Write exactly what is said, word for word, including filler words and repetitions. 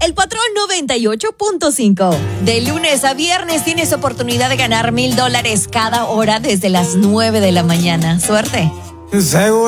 El Patrón noventa y ocho punto cinco. De lunes a viernes tienes oportunidad de ganar mil dólares cada hora desde las nueve de la mañana. Suerte. Seguro.